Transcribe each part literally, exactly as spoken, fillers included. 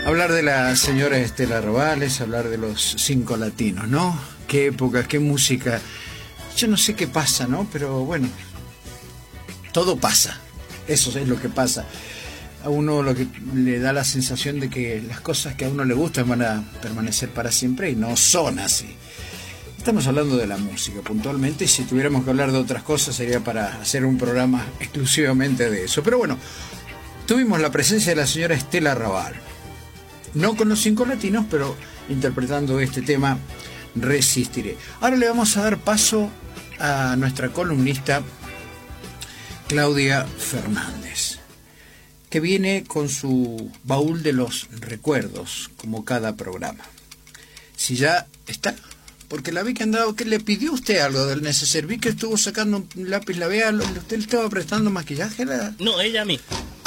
Hablar de la señora Estela Raval es hablar de los cinco latinos, ¿no? Qué época, qué música. Yo no sé qué pasa, ¿no? Pero bueno, todo pasa. Eso es lo que pasa. A uno lo que le da la sensación de que las cosas que a uno le gustan van a permanecer para siempre y no son así. Estamos hablando de la música puntualmente, y si tuviéramos que hablar de otras cosas sería para hacer un programa exclusivamente de eso. Pero bueno, tuvimos la presencia de la señora Estela Raval. No con los cinco latinos, pero interpretando este tema, Resistiré. Ahora le vamos a dar paso a nuestra columnista Claudia Fernández, que viene con su baúl de los recuerdos, como cada programa. Si ya está, porque la vi que andaba, que le pidió usted algo del neceser, vi que estuvo sacando un lápiz labial, ¿usted le estaba prestando maquillaje? ¿La? No, ella a mí.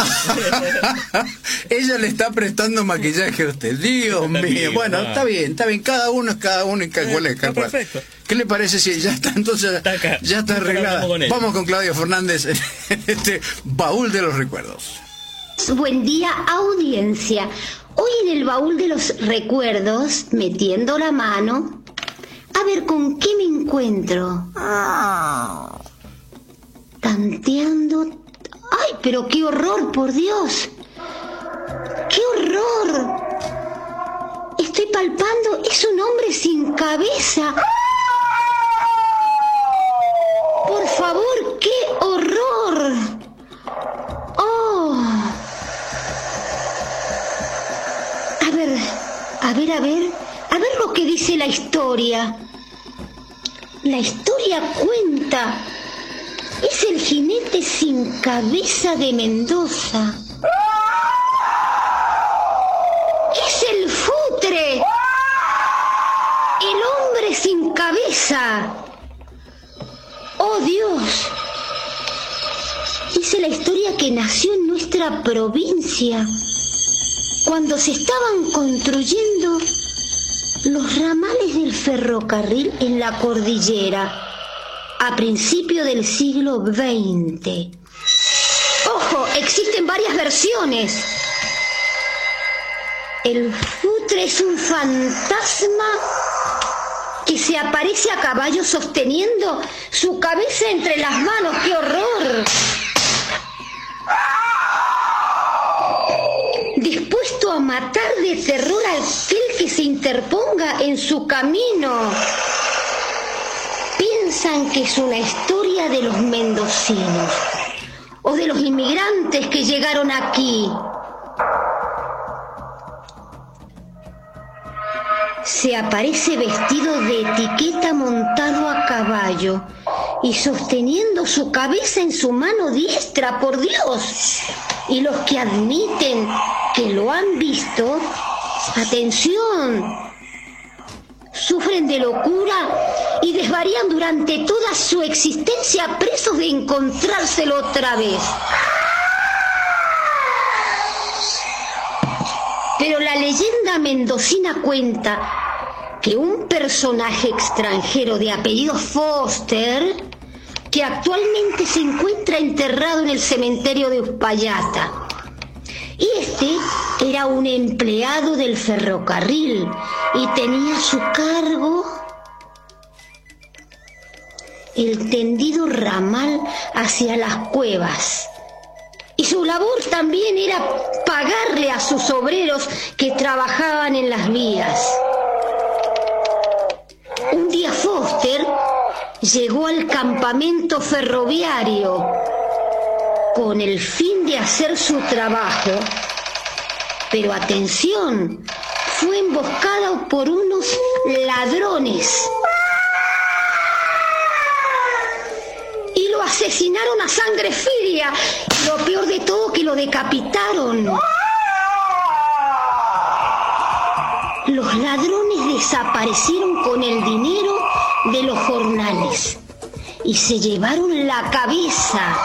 Ella le está prestando maquillaje a usted, Dios mío. Bueno, está bien, está bien, cada uno es cada uno y cada cual es cada cual. Perfecto. ¿Qué le parece si ya está, entonces está acá, ya está arreglada? Con Vamos con Claudia Fernández en este baúl de los recuerdos. Buen día, audiencia. Hoy en el baúl de los recuerdos, metiendo la mano, a ver con qué me encuentro. Ah, tanteando. ¡Ay, pero qué horror, por Dios! ¡Qué horror! Estoy palpando, es un hombre sin cabeza. Por favor, qué horror. Oh. A ver, a ver, a ver, a ver lo que dice la historia. La historia cuenta. Es el jinete sin cabeza de Mendoza. Es el futre. El hombre sin cabeza. ¡Oh, Dios! Dice la historia que nació en nuestra provincia cuando se estaban construyendo los ramales del ferrocarril en la cordillera a principios del siglo veinte. ¡Ojo! Existen varias versiones. El futre es un fantasma que se aparece a caballo sosteniendo su cabeza entre las manos. ¡Qué horror! Dispuesto a matar de terror a aquel que se interponga en su camino. Piensan que es una historia de los mendocinos o de los inmigrantes que llegaron aquí. Se aparece vestido de etiqueta, montado a caballo y sosteniendo su cabeza en su mano diestra, por Dios. Y los que admiten que lo han visto, atención, sufren de locura y desvarían durante toda su existencia, presos de encontrárselo otra vez. Pero la leyenda mendocina cuenta que un personaje extranjero de apellido Foster, que actualmente se encuentra enterrado en el cementerio de Uspallata, y este era un empleado del ferrocarril y tenía a su cargo el tendido ramal hacia las cuevas. Y su labor también era pagarle a sus obreros que trabajaban en las vías. Un día Foster llegó al campamento ferroviario con el fin de hacer su trabajo, pero atención, fue emboscado por unos ladrones y lo asesinaron a sangre fría. Lo peor de todo, que lo decapitaron. Los ladrones desaparecieron con el dinero de los jornales y se llevaron la cabeza.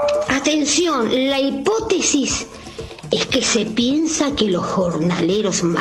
Atención, la hipótesis es que se piensa que los jornaleros